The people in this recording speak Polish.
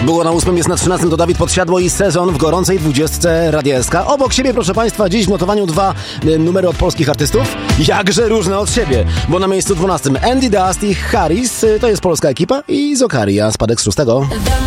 Było na 8, jest na 13, to Dawid Podsiadło i Sezon w gorącej 20 Radia SK. Obok siebie, proszę Państwa, dziś w notowaniu 2 numery od polskich artystów, jakże różne od siebie, bo na miejscu 12 Andy Dust i Harris, to jest polska ekipa, i Zokaria, spadek z 6.